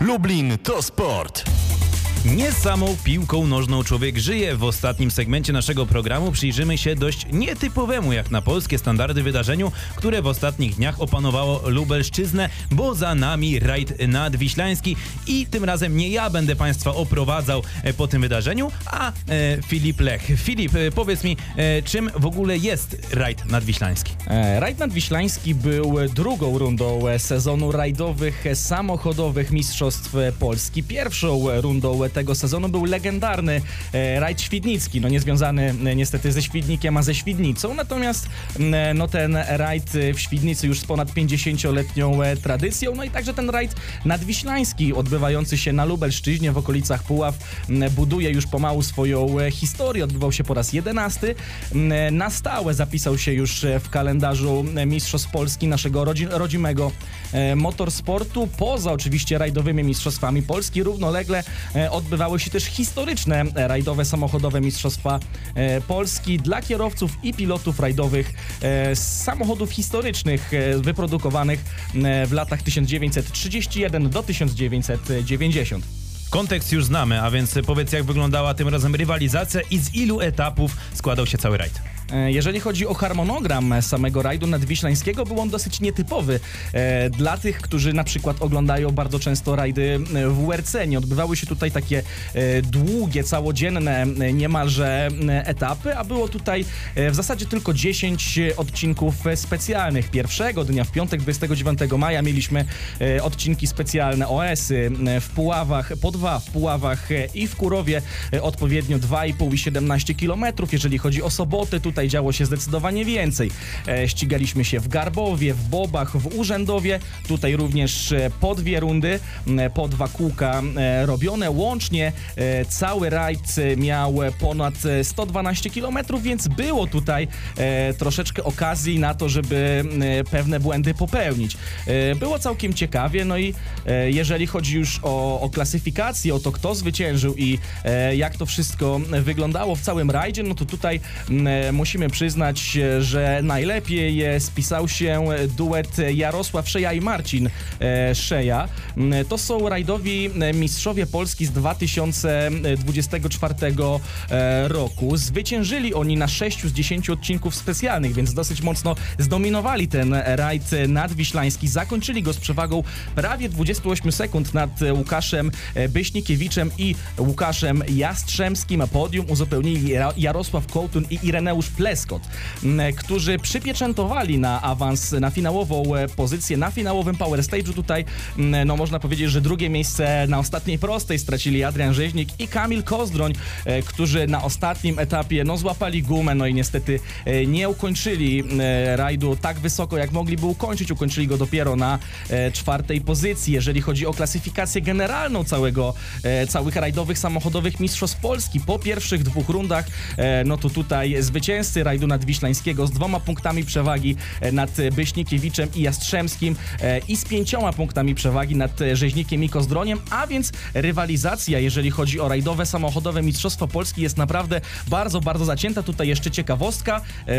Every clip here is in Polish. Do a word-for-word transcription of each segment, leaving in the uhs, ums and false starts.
Lublin to sport. Nie samą piłką nożną człowiek żyje. W ostatnim segmencie naszego programu przyjrzymy się dość nietypowemu jak na polskie standardy wydarzeniu, które w ostatnich dniach opanowało Lubelszczyznę, bo za nami rajd nadwiślański i tym razem nie ja będę Państwa oprowadzał po tym wydarzeniu, a e, Filip Lech. Filip, e, powiedz mi, e, czym w ogóle jest rajd nadwiślański? E, rajd nadwiślański był drugą rundą sezonu rajdowych samochodowych Mistrzostw Polski. Pierwszą rundą tego sezonu był legendarny e, rajd świdnicki, no niezwiązany e, niestety ze Świdnikiem, a ze Świdnicą, natomiast e, no ten rajd w Świdnicy już z ponad pięćdziesięcioletnią e, tradycją, no i także ten rajd nadwiślański odbywający się na Lubelszczyźnie w okolicach Puław e, buduje już pomału swoją e, historię, odbywał się po raz jedenasty, e, na stałe zapisał się już w kalendarzu Mistrzostw Polski naszego rodzi- rodzimego e, motorsportu, poza oczywiście rajdowymi Mistrzostwami Polski równolegle e, odbywały się też historyczne rajdowe samochodowe Mistrzostwa e, Polski dla kierowców i pilotów rajdowych e, z samochodów historycznych e, wyprodukowanych e, w latach tysiąc dziewięćset trzydziesty pierwszy do tysiąc dziewięćset dziewięćdziesiąt. Kontekst już znamy, a więc powiedz, jak wyglądała tym razem rywalizacja i z ilu etapów składał się cały rajd? Jeżeli chodzi o harmonogram samego rajdu nadwiślańskiego, był on dosyć nietypowy. E, dla tych, którzy na przykład oglądają bardzo często rajdy w U R C, nie odbywały się tutaj takie e, długie, całodzienne niemalże etapy, a było tutaj e, w zasadzie tylko dziesięć odcinków specjalnych. Pierwszego dnia, w piątek dwudziestego dziewiątego maja, mieliśmy e, odcinki specjalne O S-y w Puławach, po dwa w Puławach i w Kurowie, e, odpowiednio dwa i pół i siedemnaście kilometrów. Jeżeli chodzi o sobotę, tutaj działo się zdecydowanie więcej. E, ścigaliśmy się w Garbowie, w Bobach, w Urzędowie. Tutaj również e, po dwie rundy, e, po dwa kółka e, robione. Łącznie e, cały rajd miał ponad sto dwanaście kilometrów, więc było tutaj e, troszeczkę okazji na to, żeby e, pewne błędy popełnić. E, było całkiem ciekawie, no i e, jeżeli chodzi już o, o klasyfikację, o to, kto zwyciężył i e, jak to wszystko wyglądało w całym rajdzie, no to tutaj e, musimy przyznać, że najlepiej spisał się duet Jarosław Szeja i Marcin Szeja. To są rajdowi mistrzowie Polski z dwa tysiące dwudziestego czwartego roku. Zwyciężyli oni na sześciu z dziesięciu odcinków specjalnych, więc dosyć mocno zdominowali ten rajd nadwiślański. Zakończyli go z przewagą prawie dwudziestu ośmiu sekund nad Łukaszem Byśnikiewiczem i Łukaszem Jastrzębskim, a podium uzupełnili Jarosław Kołtun i Ireneusz Pleskot, którzy przypieczętowali na awans, na finałową pozycję, na finałowym Power Stage'u. Tutaj, no można powiedzieć, że drugie miejsce na ostatniej prostej stracili Adrian Rzeźnik i Kamil Kozdroń, którzy na ostatnim etapie, no złapali gumę, no i niestety nie ukończyli rajdu tak wysoko, jak mogliby ukończyć. Ukończyli go dopiero na czwartej pozycji. Jeżeli chodzi o klasyfikację generalną całego, całych rajdowych samochodowych Mistrzostw Polski, po pierwszych dwóch rundach, no to tutaj zwycięzcy rajdu nadwiślańskiego z dwoma punktami przewagi nad Byśnikiewiczem i Jastrzębskim i z pięcioma punktami przewagi nad Rzeźnikiem i Kozdroniem, a więc rywalizacja, jeżeli chodzi o rajdowe samochodowe Mistrzostwa Polski, jest naprawdę bardzo, bardzo zacięta. Tutaj jeszcze ciekawostka,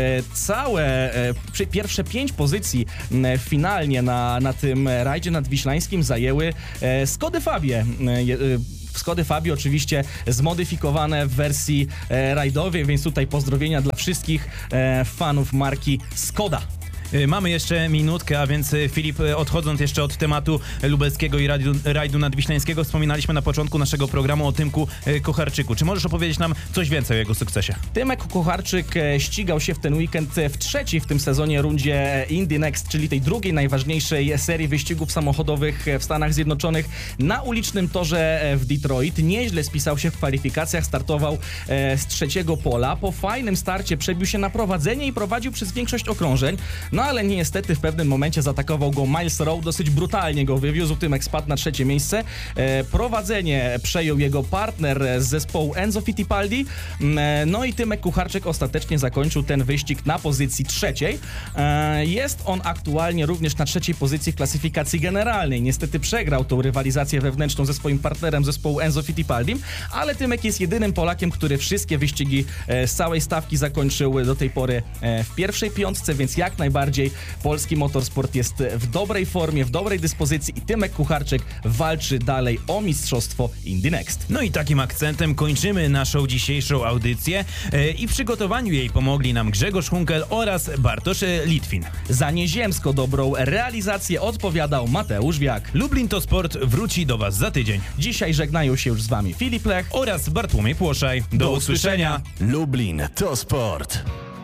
całe pierwsze pięć pozycji finalnie na, na tym rajdzie nadwiślańskim zajęły Skody Fabie. Skody Fabie oczywiście zmodyfikowane w wersji e, rajdowej, więc tutaj pozdrowienia dla wszystkich e, fanów marki Skoda. Mamy jeszcze minutkę, a więc Filip, odchodząc jeszcze od tematu lubelskiego i rajdu, rajdu nadwiślańskiego, wspominaliśmy na początku naszego programu o Tymku Kocharczyku. Czy możesz opowiedzieć nam coś więcej o jego sukcesie? Tymek Kocharczyk ścigał się w ten weekend w trzeciej w tym sezonie rundzie Indy Next, czyli tej drugiej najważniejszej serii wyścigów samochodowych w Stanach Zjednoczonych na ulicznym torze w Detroit. Nieźle spisał się w kwalifikacjach, startował z trzeciego pola. Po fajnym starcie przebił się na prowadzenie i prowadził przez większość okrążeń. No ale niestety w pewnym momencie zaatakował go Miles Rowe, dosyć brutalnie go wywiózł, Tymek spadł na trzecie miejsce. E, prowadzenie przejął jego partner z zespołu Enzo Fittipaldi, e, no i Tymek Kucharczyk ostatecznie zakończył ten wyścig na pozycji trzeciej. E, jest on aktualnie również na trzeciej pozycji w klasyfikacji generalnej. Niestety przegrał tą rywalizację wewnętrzną ze swoim partnerem zespołu Enzo Fittipaldim, ale Tymek jest jedynym Polakiem, który wszystkie wyścigi e, z całej stawki zakończył do tej pory e, w pierwszej piątce, więc jak najbardziej bardziej. Polski motorsport jest w dobrej formie, w dobrej dyspozycji i Tymek Kucharczyk walczy dalej o mistrzostwo Indy Next. No i takim akcentem kończymy naszą dzisiejszą audycję e, i w przygotowaniu jej pomogli nam Grzegorz Hunkel oraz Bartosz Litwin. Za nieziemsko dobrą realizację odpowiadał Mateusz Wiak. Lublin to Sport wróci do Was za tydzień. Dzisiaj żegnają się już z Wami Filip Lech Oraz Bartłomiej Płoszaj. Do, Do usłyszenia. Lublin to Sport.